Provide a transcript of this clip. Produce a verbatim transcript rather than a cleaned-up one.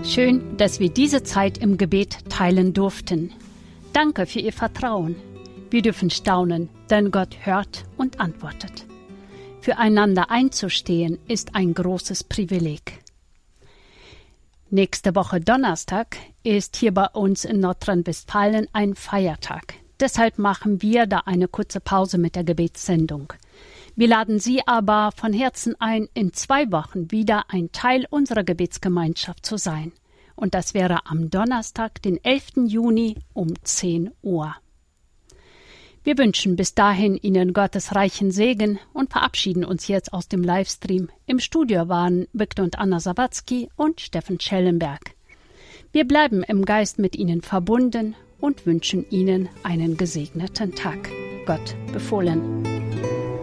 Schön, dass wir diese Zeit im Gebet teilen durften. Danke für Ihr Vertrauen. Wir dürfen staunen, denn Gott hört und antwortet. Füreinander einzustehen ist ein großes Privileg. Nächste Woche Donnerstag ist hier bei uns in Nordrhein-Westfalen ein Feiertag. Deshalb machen wir da eine kurze Pause mit der Gebetssendung. Wir laden Sie aber von Herzen ein, in zwei Wochen wieder ein Teil unserer Gebetsgemeinschaft zu sein. Und das wäre am Donnerstag, den elften Juni um zehn Uhr. Wir wünschen bis dahin Ihnen Gottes reichen Segen und verabschieden uns jetzt aus dem Livestream. Im Studio waren Viktor und Anna Sawatzki und Steffen Schellenberg. Wir bleiben im Geist mit Ihnen verbunden und wünschen Ihnen einen gesegneten Tag. Gott befohlen.